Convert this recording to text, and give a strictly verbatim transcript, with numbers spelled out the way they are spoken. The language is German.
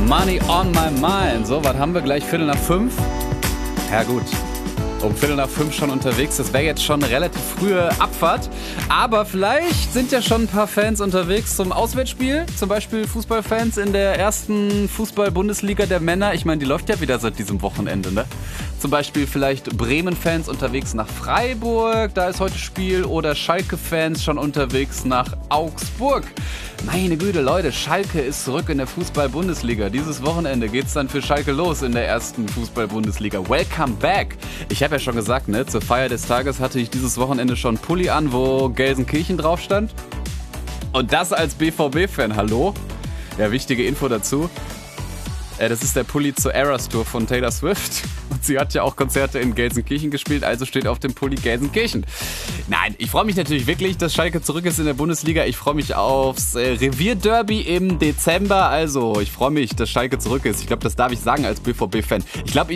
Money on my mind. So, was haben wir gleich? Viertel nach fünf? Ja gut, um Viertel nach fünf schon unterwegs. Das wäre jetzt schon eine relativ frühe Abfahrt. Aber vielleicht sind ja schon ein paar Fans unterwegs zum Auswärtsspiel. Zum Beispiel Fußballfans in der ersten Fußball-Bundesliga der Männer. Ich meine, die läuft ja wieder seit diesem Wochenende, ne? Zum Beispiel vielleicht Bremen-Fans unterwegs nach Freiburg, da ist heute Spiel. Oder Schalke-Fans schon unterwegs nach Augsburg. Meine Güte, Leute, Schalke ist zurück in der Fußball-Bundesliga. Dieses Wochenende geht's dann für Schalke los in der ersten Fußball-Bundesliga. Welcome back! Ich habe ja schon gesagt, ne, zur Feier des Tages hatte ich dieses Wochenende schon einen Pulli an, wo Gelsenkirchen drauf stand. Und das als B V B-Fan, hallo? Ja, wichtige Info dazu. Äh, das ist der Pulli zur Eras Tour von Taylor Swift. Und sie hat ja auch Konzerte in Gelsenkirchen gespielt, also steht auf dem Pulli Gelsenkirchen. Nein, ich freue mich natürlich wirklich, dass Schalke zurück ist in der Bundesliga. Ich freue mich aufs äh, Revierderby im Dezember. Also, ich freue mich, dass Schalke zurück ist. Ich glaube, das darf ich sagen als B V B-Fan. Ich glaube,